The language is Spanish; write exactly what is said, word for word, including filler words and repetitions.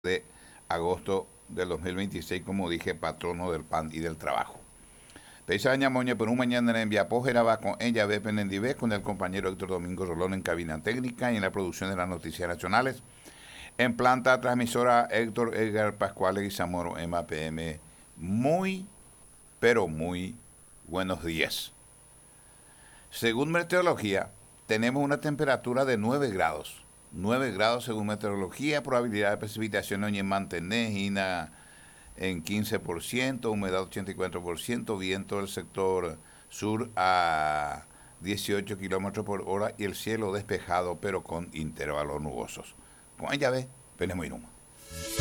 de agosto del dos mil veintiséis, como dije, patrono del pan y del trabajo. Peisaña Moña por un mañana en Viapójera va con ella ve Penendivé con el compañero Héctor Domingo Rolón en cabina técnica y en la producción de las noticias nacionales. En planta transmisora Héctor Edgar Pascual y Zamoro M A P M. Muy, pero muy buenos días. Según meteorología, tenemos una temperatura de nueve grados. nueve grados según meteorología, probabilidad de precipitación en Mantenés, en quince por ciento, humedad ochenta y cuatro por ciento, viento del sector sur a dieciocho kilómetros por hora y el cielo despejado pero con intervalos nubosos. Con ella ve, Penemoinuma.